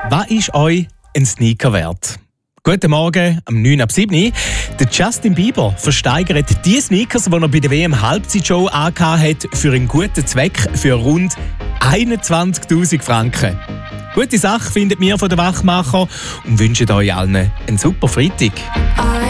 Was ist euch ein Sneaker wert? Guten Morgen, am 9 ab 7. Der Justin Bieber versteigert die Sneakers, die er bei der WM-Halbzeitshow angehabt hat, für einen guten Zweck für rund 21'000 Franken. Gute Sache findet wir von den Wachmacher und wünschen euch allen einen super Freitag.